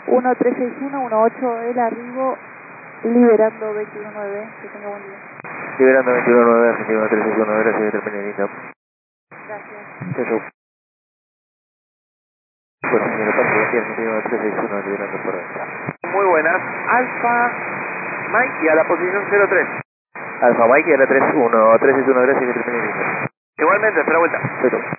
136118 el arribo, liberando 219, que tenga buen día. Liberando 219, Argentina 1361, gracias, termine lindo. Gracias. Chau. Bueno, señor Parque, Argentina 1361, liberando por ahí. Muy buenas, Alfa Mike y a la posición 03. Alfa Mike y a la 361, gracias, que termine lindo. Igualmente, espera vuelta. Chau.